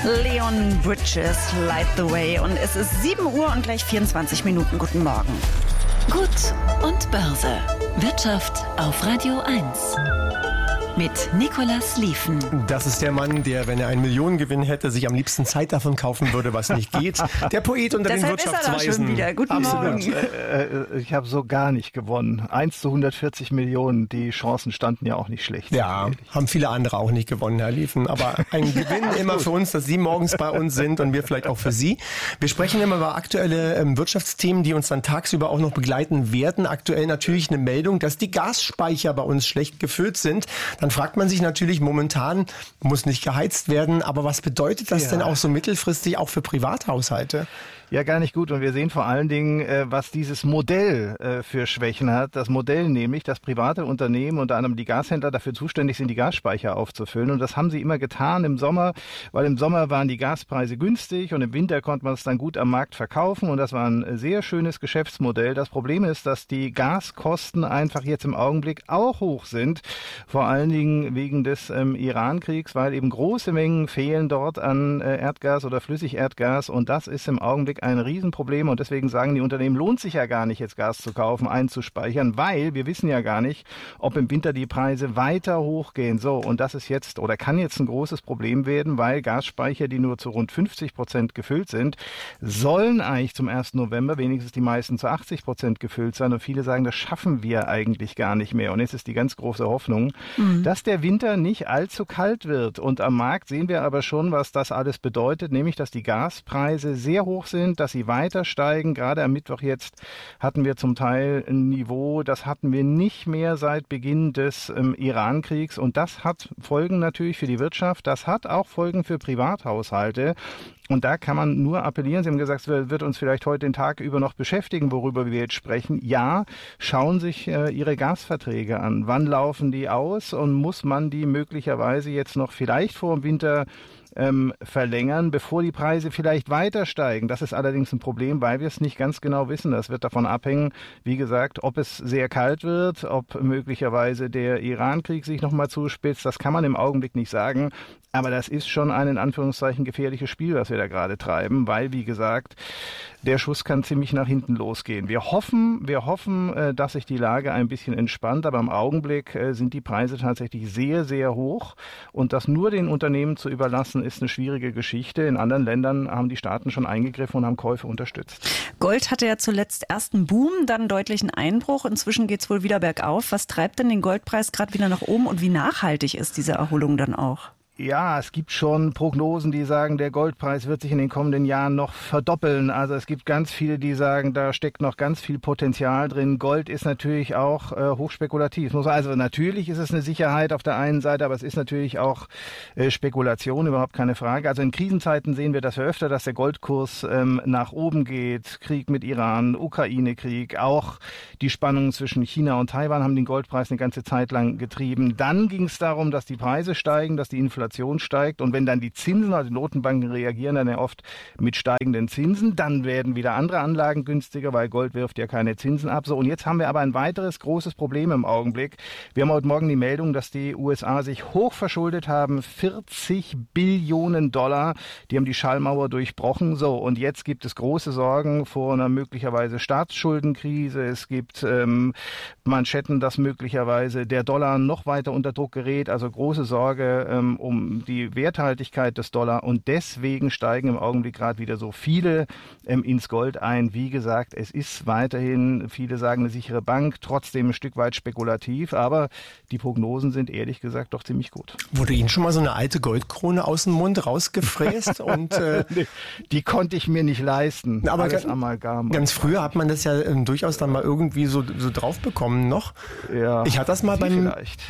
Leon Bridges, Light the Way. Und es ist 7 Uhr und gleich 24 Minuten. Guten Morgen. Gut und Börse. Wirtschaft auf Radio 1. Mit Nicolas Liefen. Das ist der Mann, der, wenn er einen Millionengewinn hätte, sich am liebsten Zeit davon kaufen würde, was nicht geht. Der Poet unter den Wirtschaftsweisen. Ist er schon wieder. Guten Morgen. Ich habe so gar nicht gewonnen. 1 zu 140 Millionen, die Chancen standen ja auch nicht schlecht. Ja, haben viele andere auch nicht gewonnen, Herr Liefen. Aber ein Gewinn immer für uns, dass Sie morgens bei uns sind und wir vielleicht auch für Sie. Wir sprechen immer über aktuelle Wirtschaftsthemen, die uns dann tagsüber auch noch begleiten werden. Aktuell natürlich eine Meldung, dass die Gasspeicher bei uns schlecht gefüllt sind. Dann fragt man sich natürlich, momentan muss nicht geheizt werden, aber was bedeutet das denn auch so mittelfristig auch für Privathaushalte? Ja, gar nicht gut. Und wir sehen vor allen Dingen, was dieses Modell für Schwächen hat. Das Modell nämlich, dass private Unternehmen, unter anderem die Gashändler, dafür zuständig sind, die Gasspeicher aufzufüllen. Und das haben sie immer getan im Sommer, weil im Sommer waren die Gaspreise günstig und im Winter konnte man es dann gut am Markt verkaufen. Und das war ein sehr schönes Geschäftsmodell. Das Problem ist, dass die Gaskosten einfach jetzt im Augenblick auch hoch sind. Vor allen Dingen wegen des Iran-Kriegs, weil eben große Mengen fehlen dort an Erdgas oder Flüssigerdgas. Und das ist im Augenblick ein Riesenproblem und deswegen sagen die Unternehmen, lohnt sich ja gar nicht, jetzt Gas zu kaufen, einzuspeichern, weil wir wissen ja gar nicht, ob im Winter die Preise weiter hochgehen. So, und das ist jetzt oder kann jetzt ein großes Problem werden, weil Gasspeicher, die nur zu rund 50% gefüllt sind, sollen eigentlich zum 1. November wenigstens die meisten zu 80% gefüllt sein und viele sagen, das schaffen wir eigentlich gar nicht mehr. Und jetzt ist die ganz große Hoffnung, dass der Winter nicht allzu kalt wird und am Markt sehen wir aber schon, was das alles bedeutet, nämlich, dass die Gaspreise sehr hoch sind, dass sie weiter steigen. Gerade am Mittwoch jetzt hatten wir zum Teil ein Niveau, das hatten wir nicht mehr seit Beginn des Iran-Kriegs. Und das hat Folgen natürlich für die Wirtschaft. Das hat auch Folgen für Privathaushalte. Und da kann man nur appellieren. Sie haben gesagt, es wird uns vielleicht heute den Tag über noch beschäftigen, worüber wir jetzt sprechen. Ja, schauen sich Ihre Gasverträge an. Wann laufen die aus und muss man die möglicherweise jetzt noch vielleicht vor dem Winter verlängern, bevor die Preise vielleicht weiter steigen. Das ist allerdings ein Problem, weil wir es nicht ganz genau wissen. Das wird davon abhängen, wie gesagt, ob es sehr kalt wird, ob möglicherweise der Iran-Krieg sich nochmal zuspitzt. Das kann man im Augenblick nicht sagen. Aber das ist schon ein in Anführungszeichen gefährliches Spiel, was wir da gerade treiben, weil, wie gesagt, der Schuss kann ziemlich nach hinten losgehen. Wir hoffen, dass sich die Lage ein bisschen entspannt, aber im Augenblick sind die Preise tatsächlich sehr, sehr hoch und das nur den Unternehmen zu überlassen, ist eine schwierige Geschichte. In anderen Ländern haben die Staaten schon eingegriffen und haben Käufe unterstützt. Gold hatte ja zuletzt erst einen Boom, dann einen deutlichen Einbruch. Inzwischen geht es wohl wieder bergauf. Was treibt denn den Goldpreis gerade wieder nach oben und wie nachhaltig ist diese Erholung dann auch? Ja, es gibt schon Prognosen, die sagen, der Goldpreis wird sich in den kommenden Jahren noch verdoppeln. Also es gibt ganz viele, die sagen, da steckt noch ganz viel Potenzial drin. Gold ist natürlich auch hochspekulativ. Also natürlich ist es eine Sicherheit auf der einen Seite, aber es ist natürlich auch Spekulation, überhaupt keine Frage. Also in Krisenzeiten sehen wir das ja öfter, dass der Goldkurs nach oben geht. Krieg mit Iran, Ukraine-Krieg, auch die Spannungen zwischen China und Taiwan haben den Goldpreis eine ganze Zeit lang getrieben. Dann ging es darum, dass die Preise steigen, dass die Inflation steigt und wenn dann die Zinsen, also die Notenbanken reagieren dann ja oft mit steigenden Zinsen, dann werden wieder andere Anlagen günstiger, weil Gold wirft ja keine Zinsen ab. So, und jetzt haben wir aber ein weiteres großes Problem im Augenblick. Wir haben heute Morgen die Meldung, dass die USA sich hoch verschuldet haben, 40 Billionen Dollar. Die haben die Schallmauer durchbrochen. So, und jetzt gibt es große Sorgen vor einer möglicherweise Staatsschuldenkrise. Es gibt Manschetten, dass möglicherweise der Dollar noch weiter unter Druck gerät. Also große Sorge um die Werthaltigkeit des Dollar und deswegen steigen im Augenblick gerade wieder so viele ins Gold ein. Wie gesagt, es ist weiterhin, viele sagen, eine sichere Bank, trotzdem ein Stück weit spekulativ, aber die Prognosen sind ehrlich gesagt doch ziemlich gut. Wurde Ihnen schon mal so eine alte Goldkrone aus dem Mund rausgefräst? Und die konnte ich mir nicht leisten. Aber alles Amalgam. Ganz früher hat man das ja durchaus dann mal irgendwie so drauf bekommen noch. Ja, ich hatte das mal beim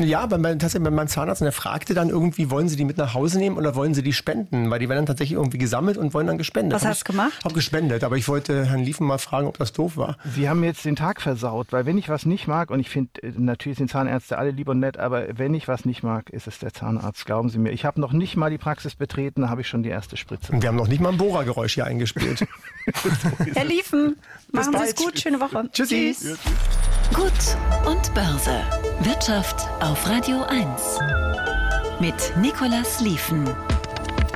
meinem Zahnarzt und der fragte dann irgendwie, wollen Sie die mit nach Hause nehmen oder wollen Sie die spenden? Weil die werden dann tatsächlich irgendwie gesammelt und wollen dann gespendet. Was hast du gemacht? Ich habe gespendet, aber ich wollte Herrn Liefen mal fragen, ob das doof war. Sie haben jetzt den Tag versaut, weil wenn ich was nicht mag, und ich finde, natürlich sind Zahnärzte alle lieb und nett, aber wenn ich was nicht mag, ist es der Zahnarzt, glauben Sie mir. Ich habe noch nicht mal die Praxis betreten, da habe ich schon die erste Spritze. Und wir haben noch nicht mal ein Bohrergeräusch hier eingespielt. Herr Liefen, machen Sie es gut, schöne Woche. Tschüssi. Tschüss. Gut und Börse. Wirtschaft auf Radio 1. Mit Nicolas Liefen.